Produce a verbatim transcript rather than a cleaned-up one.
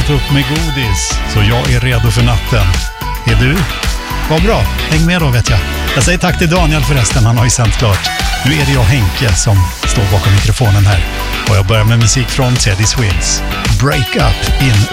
laddat upp med godis, så jag är redo för natten. Är du? Vad bra, häng med då vet jag. Jag säger tack till Daniel förresten, han har ju sänt klart. Nu är det jag Henke som står bakom mikrofonen här. Och jag börjar med musik från Teddy Swims. Break Up in